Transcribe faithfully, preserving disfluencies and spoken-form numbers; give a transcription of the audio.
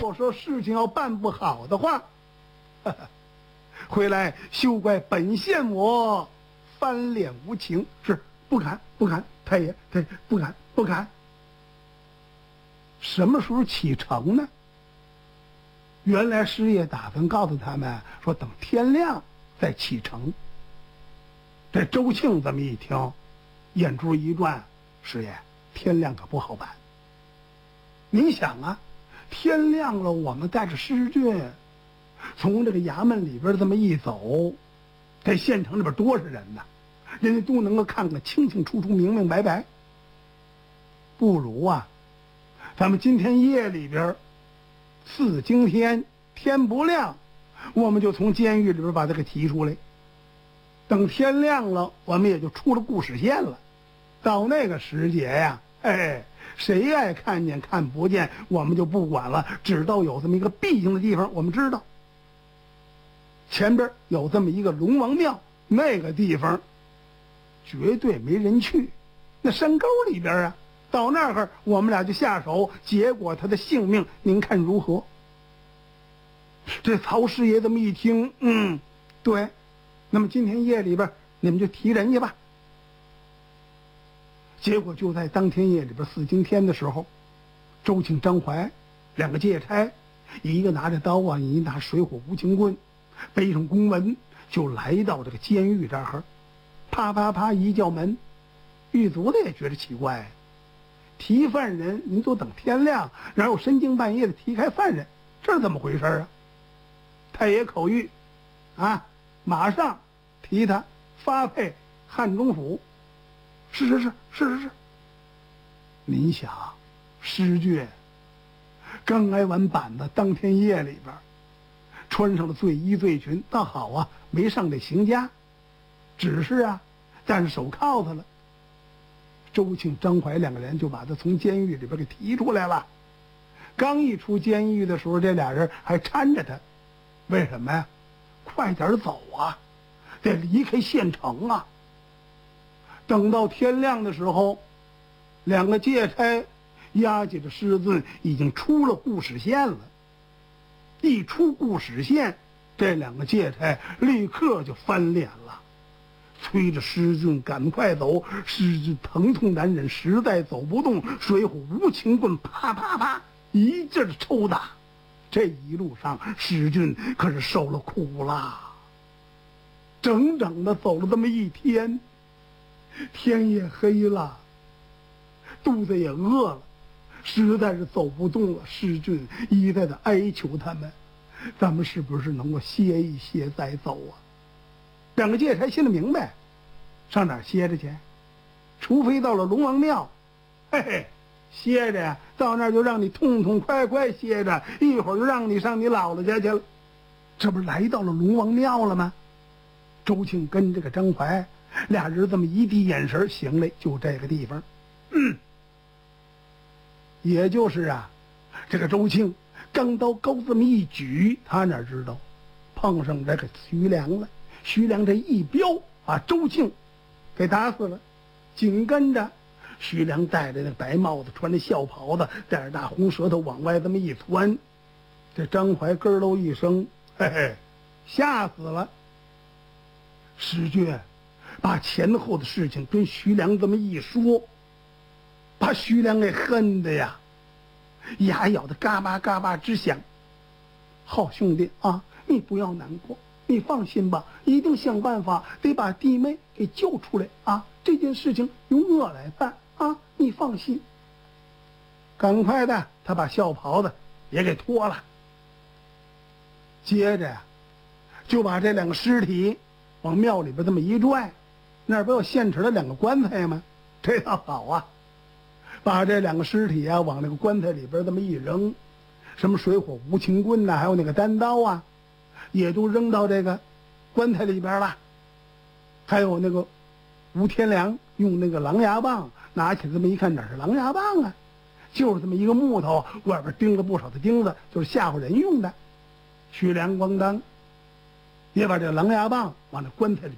果说事情要办不好的话，呵呵回来休怪本县我翻脸无情，是不敢不敢，太爷太爷不敢不敢。什么时候启程呢？原来师爷打算告诉他们说等天亮再启程。这周庆这么一听，眼珠一转，师爷天亮可不好办。您想啊，天亮了我们带着师俊从这个衙门里边这么一走，在县城里边多少人呢？人家都能够看个清清楚楚明明白白。不如啊咱们今天夜里边四更天天不亮，我们就从监狱里边把这个提出来，等天亮了我们也就出了固始县了。到那个时节呀，哎，谁爱看见看不见我们就不管了，只到有这么一个僻静的地方我们知道前边有这么一个龙王庙，那个地方绝对没人去，那山沟里边啊，到那儿我们俩就下手，结果他的性命您看如何？这曹师爷这么一听，嗯，对，那么今天夜里边你们就提人去吧。结果就在当天夜里边四更天的时候，周庆、张怀两个借差，一个拿着刀啊，一个拿水火无情棍，背上公文就来到这个监狱这儿，啪啪啪一叫门，狱卒的也觉得奇怪，提犯人您都等天亮，然后深更半夜的提开犯人，这是怎么回事啊？太爷口谕啊，马上提他发配汉中府。是是是是是是。您想，师俊刚挨完板子，当天夜里边穿上了罪衣罪裙，倒好啊，没上这刑家，只是啊戴上手铐子了。周庆、张怀两个人就把他从监狱里边给提出来了。刚一出监狱的时候，这俩人还搀着他，为什么呀？快点走啊，得离开县城啊。等到天亮的时候，两个借差押解着师尊已经出了固始县了。一出固始县，这两个借差立刻就翻脸了，催着师尊赶快走。师尊疼痛难忍，实在走不动，水火无情棍啪啪啪一劲儿抽打。这一路上师尊可是受了苦了，整整的走了这么一天，天也黑了，肚子也饿了，实在是走不动了。师尊一再的哀求他们，咱们是不是能够歇一歇再走啊？两个借差心里明白，上哪儿歇着去？除非到了龙王庙，嘿嘿，歇着呀，到那儿就让你痛痛快快歇着，一会儿就让你上你姥姥家去了。这不是来到了龙王庙了吗？周庆跟这个张怀俩人这么一递眼神，行嘞，就这个地方。嗯，也就是啊，这个周庆钢刀高这么一举，他哪知道碰上这个徐良了。徐良这一镖把周庆给打死了，紧跟着徐良戴着那白帽子，穿着孝袍子，带着大红舌头往外这么一窜，这张怀咯喽一声，嘿嘿，吓死了。师俊把前后的事情跟徐良这么一说，把徐良给恨的呀，牙咬得嘎巴嘎巴直响。好兄弟啊，你不要难过，你放心吧，一定想办法得把弟妹给救出来啊！这件事情由我来办啊，你放心。赶快的，他把孝袍子也给脱了，接着呀，就把这两个尸体往庙里边这么一拽，那儿不有现成的两个棺材吗？这倒好啊，把这两个尸体啊往那个棺材里边这么一扔，什么水火无情棍呐、啊，还有那个单刀啊，也都扔到这个棺材里边了。还有那个吴天良用那个狼牙棒拿起来这么一看，哪是狼牙棒啊，就是这么一个木头，外边钉了不少的钉子，就是吓唬人用的。徐良咣当也把这个狼牙棒往那棺材里